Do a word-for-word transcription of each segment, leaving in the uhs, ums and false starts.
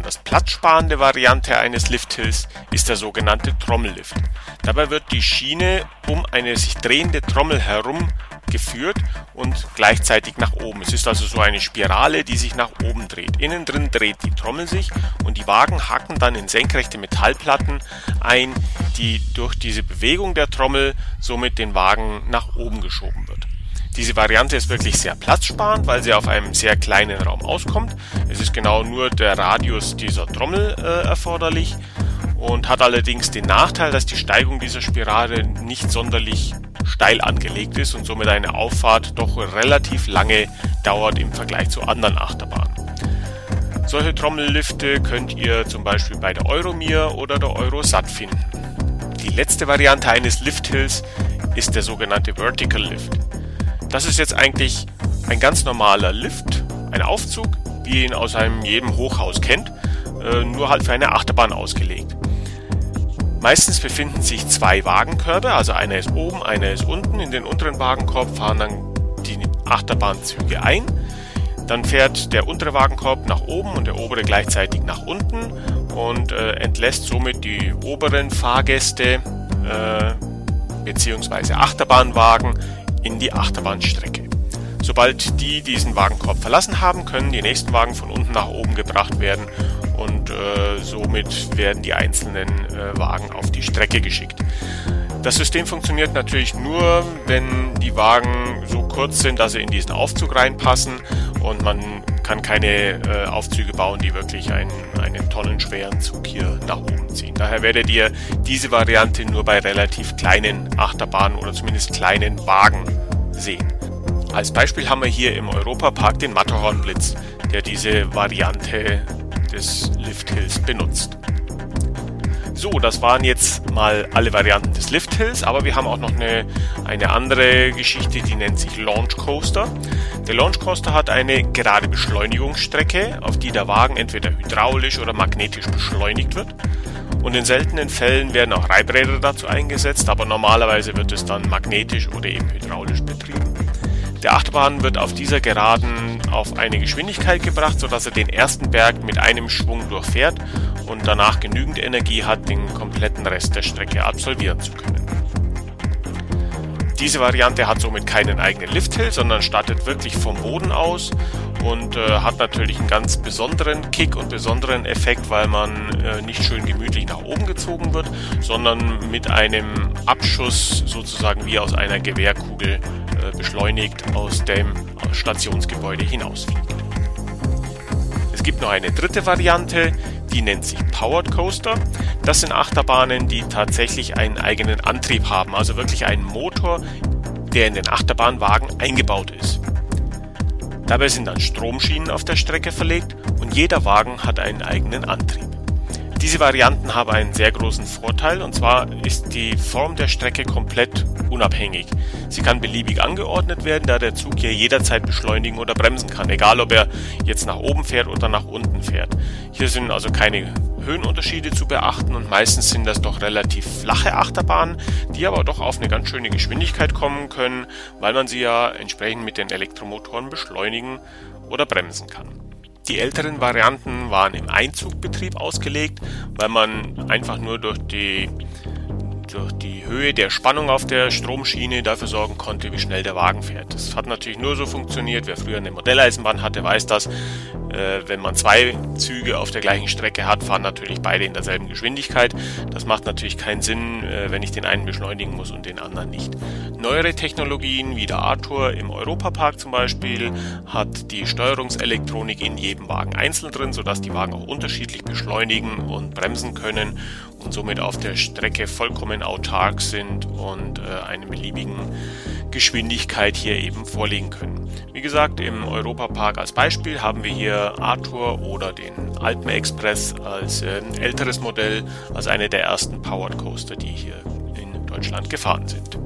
besonders platzsparende Variante eines Lifthills ist der sogenannte Trommellift. Dabei wird die Schiene um eine sich drehende Trommel herum geführt und gleichzeitig nach oben. Es ist also so eine Spirale, die sich nach oben dreht. Innen drin dreht die Trommel sich und die Wagen hacken dann in senkrechte Metallplatten ein, die durch diese Bewegung der Trommel somit den Wagen nach oben geschoben wird. Diese Variante ist wirklich sehr platzsparend, weil sie auf einem sehr kleinen Raum auskommt. Es ist genau nur der Radius dieser Trommel äh, erforderlich und hat allerdings den Nachteil, dass die Steigung dieser Spirale nicht sonderlich steil angelegt ist und somit eine Auffahrt doch relativ lange dauert im Vergleich zu anderen Achterbahnen. Solche Trommellifte könnt ihr zum Beispiel bei der Euromir oder der Eurosat finden. Die letzte Variante eines Lifthills ist der sogenannte Vertical Lift. Das ist jetzt eigentlich ein ganz normaler Lift, ein Aufzug, wie ihr ihn aus einem jedem Hochhaus kennt, äh, nur halt für eine Achterbahn ausgelegt. Meistens befinden sich zwei Wagenkörbe, also einer ist oben, einer ist unten. In den unteren Wagenkorb fahren dann die Achterbahnzüge ein. Dann fährt der untere Wagenkorb nach oben und der obere gleichzeitig nach unten und äh, entlässt somit die oberen Fahrgäste äh, bzw. Achterbahnwagen in die Achterbahnstrecke. Sobald die diesen Wagenkorb verlassen haben, können die nächsten Wagen von unten nach oben gebracht werden und äh, somit werden die einzelnen äh, Wagen auf die Strecke geschickt. Das System funktioniert natürlich nur, wenn die Wagen so kurz sind, dass sie in diesen Aufzug reinpassen und man kann keine äh, Aufzüge bauen, die wirklich einen, einen tonnenschweren Zug hier nach oben ziehen. Daher werdet ihr diese Variante nur bei relativ kleinen Achterbahnen oder zumindest kleinen Wagen sehen. Als Beispiel haben wir hier im Europapark den Matterhorn-Blitz, der diese Variante des Lifthills benutzt. So, das waren jetzt mal alle Varianten des Lifthills, aber wir haben auch noch eine, eine andere Geschichte, die nennt sich Launch Coaster. Der Launch Coaster hat eine gerade Beschleunigungsstrecke, auf die der Wagen entweder hydraulisch oder magnetisch beschleunigt wird. Und in seltenen Fällen werden auch Reibräder dazu eingesetzt, aber normalerweise wird es dann magnetisch oder eben hydraulisch betrieben. Der Achterbahn wird auf dieser Geraden auf eine Geschwindigkeit gebracht, sodass er den ersten Berg mit einem Schwung durchfährt und danach genügend Energie hat, den kompletten Rest der Strecke absolvieren zu können. Diese Variante hat somit keinen eigenen Lifthill, sondern startet wirklich vom Boden aus und äh, hat natürlich einen ganz besonderen Kick und besonderen Effekt, weil man äh, nicht schön gemütlich nach oben gezogen wird, sondern mit einem Abschuss sozusagen wie aus einer Gewehrkugel äh, beschleunigt aus dem Stationsgebäude hinausfliegt. Es gibt noch eine dritte Variante, die nennt sich Powered Coaster. Das sind Achterbahnen, die tatsächlich einen eigenen Antrieb haben, also wirklich einen Motor, der in den Achterbahnwagen eingebaut ist. Dabei sind dann Stromschienen auf der Strecke verlegt und jeder Wagen hat einen eigenen Antrieb. Diese Varianten haben einen sehr großen Vorteil, und zwar ist die Form der Strecke komplett unabhängig. Sie kann beliebig angeordnet werden, da der Zug hier jederzeit beschleunigen oder bremsen kann, egal ob er jetzt nach oben fährt oder nach unten fährt. Hier sind also keine Höhenunterschiede zu beachten und meistens sind das doch relativ flache Achterbahnen, die aber doch auf eine ganz schöne Geschwindigkeit kommen können, weil man sie ja entsprechend mit den Elektromotoren beschleunigen oder bremsen kann. Die älteren Varianten waren im Einzugbetrieb ausgelegt, weil man einfach nur durch die, durch die Höhe der Spannung auf der Stromschiene dafür sorgen konnte, wie schnell der Wagen fährt. Das hat natürlich nur so funktioniert, wer früher eine Modelleisenbahn hatte, weiß das. Äh, wenn man zwei Züge auf der gleichen Strecke hat, fahren natürlich beide in derselben Geschwindigkeit. Das macht natürlich keinen Sinn, äh, wenn ich den einen beschleunigen muss und den anderen nicht. Neuere Technologien wie der Arthur im Europapark zum Beispiel hat die Steuerungselektronik in jedem Wagen einzeln drin, sodass die Wagen auch unterschiedlich beschleunigen und bremsen können und somit auf der Strecke vollkommen autark sind und äh, eine beliebigen Geschwindigkeit hier eben vorlegen können. Wie gesagt, im Europapark als Beispiel haben wir hier Arthur oder den Alpen-Express als äh, älteres Modell, als eine der ersten Powered Coaster, die hier in Deutschland gefahren sind.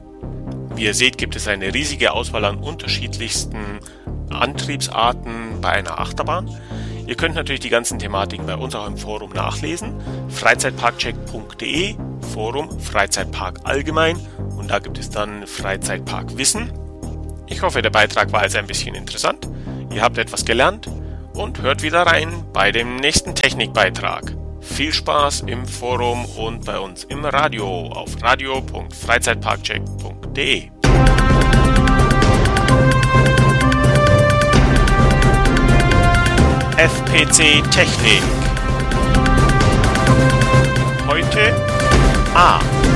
Wie ihr seht, gibt es eine riesige Auswahl an unterschiedlichsten Antriebsarten bei einer Achterbahn. Ihr könnt natürlich die ganzen Thematiken bei uns auch im Forum nachlesen. freizeitparkcheck punkt de, Forum Freizeitpark allgemein, und da gibt es dann Freizeitpark Wissen. Ich hoffe, der Beitrag war jetzt ein bisschen interessant. Ihr habt etwas gelernt und hört wieder rein bei dem nächsten Technikbeitrag. Viel Spaß im Forum und bei uns im Radio auf radio punkt freizeitparkcheck punkt de. F P C Technik. Heute A.